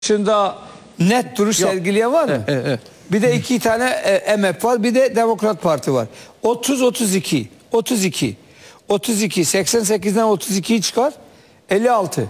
dışında net duruş sergileyen var mı? Evet. Bir de iki tane MHP var, bir de Demokrat Parti var. 32 88'den 32'yi çıkar 56.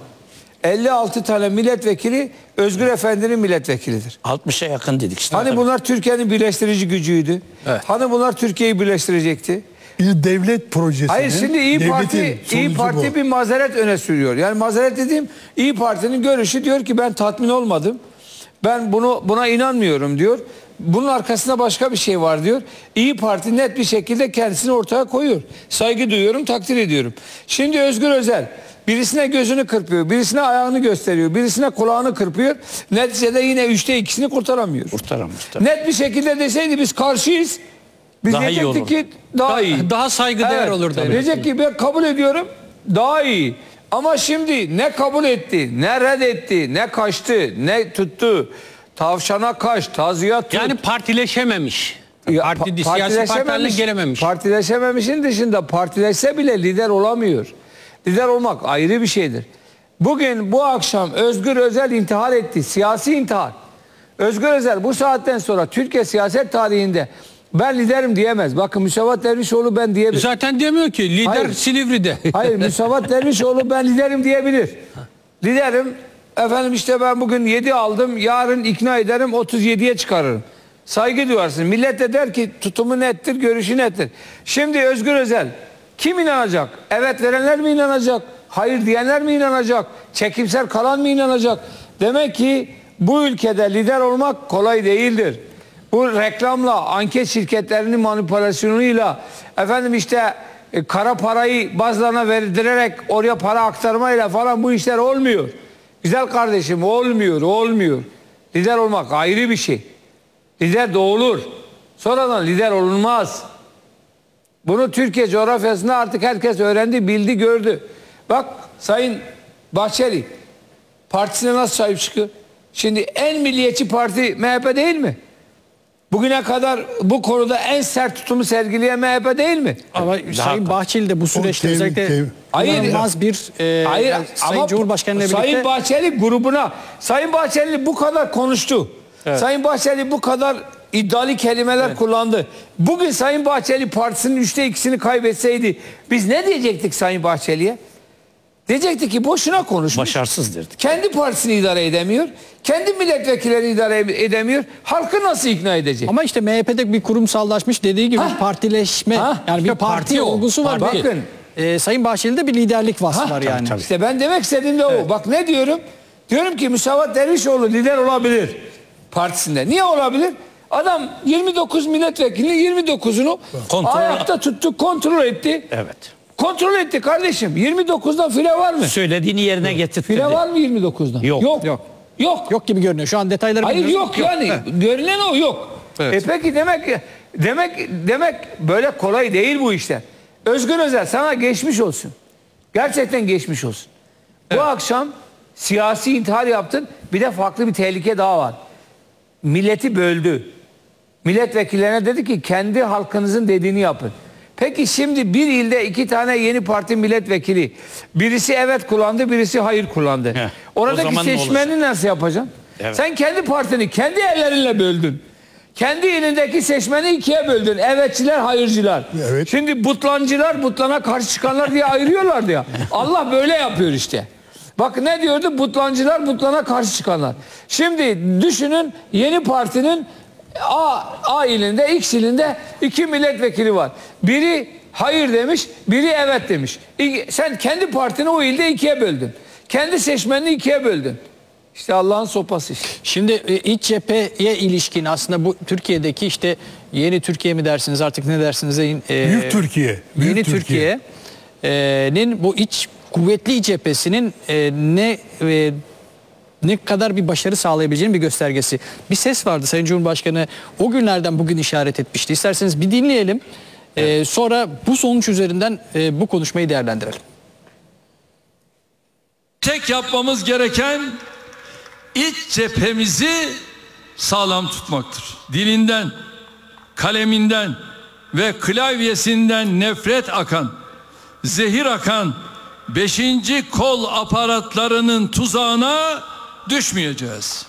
56 tane milletvekili Özgür Efendi'nin milletvekilidir. 60'a yakın dedik işte. Hani bunlar Türkiye'nin birleştirici gücüydü. Evet. Hani bunlar Türkiye'yi birleştirecekti. Bir devlet projesinin, Hayır, şimdi İyi Parti bir mazeret öne sürüyor. Yani mazeret dediğim, İyi Parti'nin görüşü diyor ki ben tatmin olmadım. Ben buna inanmıyorum diyor. Bunun arkasında başka bir şey var diyor. İyi Parti net bir şekilde kendisini ortaya koyuyor. Saygı duyuyorum, takdir ediyorum. Şimdi Özgür Özel birisine gözünü kırpıyor, birisine ayağını gösteriyor, birisine kulağını kırpıyor. Neticede yine 3'te 2'sini kurtaramıyor. Kurtaramıyor. Net bir şekilde deseydi biz karşıyız. Biz Daha iyi diyecektik olur. ki daha iyi. Daha saygıdeğer olurdu. Evet. Diyecek ki ben kabul ediyorum, daha iyi. Ama şimdi ne kabul etti, ne reddetti, ne kaçtı, ne tuttu. Tavşana kaç, tazıya tut. Yani partileşememiş. Siyasi partilerle gelememiş. Partileşememişin dışında partileşse bile lider olamıyor. Lider olmak ayrı bir şeydir. Bugün bu akşam Özgür Özel intihar etti. Siyasi intihar. Özgür Özel bu saatten sonra Türkiye siyaset tarihinde ben liderim diyemez. Bakın Müsavat Dervişoğlu ben diyebilir. Zaten demiyor ki lider Hayır. Silivri'de. Hayır, Müsavat Dervişoğlu ben liderim diyebilir. Liderim, efendim işte ben bugün 7 aldım, yarın ikna ederim 37'ye çıkarırım. Saygı duyarsın. Millet de der ki tutumu nettir, görüşü nettir. Şimdi Özgür Özel kim inanacak? Evet verenler mi inanacak? Hayır diyenler mi inanacak? Çekimser kalan mı inanacak? Demek ki bu ülkede lider olmak kolay değildir. Bu reklamla, anket şirketlerinin manipülasyonuyla, efendim işte kara parayı bazılarına verdirerek oraya para aktarmayla falan bu işler olmuyor. Güzel kardeşim, olmuyor. Lider olmak ayrı bir şey. Lider doğulur. Sonradan lider olunmaz. Bunu Türkiye coğrafyasında artık herkes öğrendi, bildi, gördü. Bak Sayın Bahçeli partisine nasıl sahip çıkıyor? Şimdi en milliyetçi parti MHP değil mi? Bugüne kadar bu konuda en sert tutumu sergileyen MHP değil mi? Ama Sayın Bahçeli de bu süreçte özellikle inanılmaz bir Sayın Cumhurbaşkanı'yla birlikte... Sayın Bahçeli grubuna, Sayın Bahçeli bu kadar konuştu. Evet. Sayın Bahçeli bu kadar iddialı kelimeler kullandı. Bugün Sayın Bahçeli partisinin 3'te 2'sini kaybetseydi biz ne diyecektik Sayın Bahçeli'ye? Diyecekti ki boşuna konuşmuş. Başarısız derdik. Kendi partisini idare edemiyor. Kendi milletvekillerini idare edemiyor. Halkı nasıl ikna edecek? Ama işte MHP'de bir kurumsallaşmış dediği gibi partileşme. Yani bir parti olgusu var. Bakın. Sayın Bahçeli'de bir liderlik vasfı var yani. Tabii. İşte ben demek istediğim de o. Bak ne diyorum? Diyorum ki Müsavat Dervişoğlu lider olabilir partisinde. Niye olabilir? Adam 29 milletvekilinin 29'unu ayakta tuttu, kontrol etti. Evet. Kontrol etti kardeşim. 29'da file var mı? Söylediğini yerine getirdi. File var mı 29'da? Yok gibi görünüyor. Şu an detayları hayır bilmiyoruz. yok yani. Görünen o yok. Evet. Peki demek böyle kolay değil bu işler. Özgür Özel sana geçmiş olsun. Gerçekten geçmiş olsun. Bu akşam siyasi intihar yaptın. Bir de farklı bir tehlike daha var. Milleti böldü. Milletvekillerine dedi ki kendi halkınızın dediğini yapın. Peki şimdi bir ilde 2 tane yeni parti milletvekili. Birisi evet kullandı, birisi hayır kullandı. Oradaki seçmeni nasıl yapacaksın? Evet. Sen kendi partini kendi ellerinle böldün. Kendi ilindeki seçmeni 2'ye böldün. Evetçiler, hayırcılar. Evet. Şimdi butlancılar, butlana karşı çıkanlar diye ayırıyorlardı ya. Allah böyle yapıyor işte. Bak ne diyordu? Butlancılar, butlana karşı çıkanlar. Şimdi düşünün yeni partinin A ilinde, X ilinde 2 milletvekili var. Biri hayır demiş, biri evet demiş. Sen kendi partini o ilde 2'ye böldün. Kendi seçmenini 2'ye böldün. İşte Allah'ın sopası işte. Şimdi iç cepheye ilişkin aslında bu Türkiye'deki işte yeni Türkiye mi dersiniz artık ne dersiniz? Büyük Türkiye. Yeni Türkiye'nin bu kuvvetli iç cephesinin ne kadar bir başarı sağlayabileceğinin bir göstergesi. Bir ses vardı Sayın Cumhurbaşkanı o günlerden bugün işaret etmişti. İsterseniz bir dinleyelim. Sonra bu sonuç üzerinden bu konuşmayı değerlendirelim. Tek yapmamız gereken iç cephemizi sağlam tutmaktır. Dilinden, kaleminden ve klavyesinden nefret akan, zehir akan 5. kol aparatlarının tuzağına düşmeyeceğiz.